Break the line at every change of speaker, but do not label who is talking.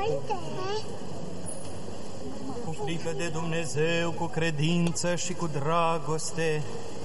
Cu frică de Dumnezeu, cu credință și cu dragoste,